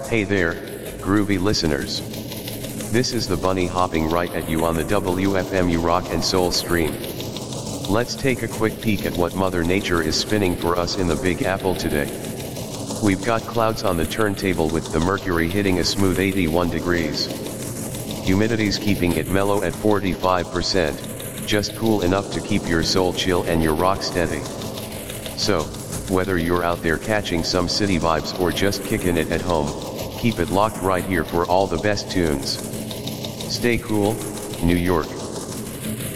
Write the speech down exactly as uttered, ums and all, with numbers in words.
Hey there, groovy listeners. This is the bunny hopping right at you on the W F M U Rock and Soul stream. Let's take a quick peek at what Mother Nature is spinning for us in the Big Apple today. We've got clouds on the turntable with the mercury hitting a smooth eighty-one degrees. Humidity's keeping it mellow at forty-five percent, just cool enough to keep your soul chill and your rock steady. So, whether you're out there catching some city vibes or just kicking it at home, keep it locked right here for all the best tunes. Stay cool, New York.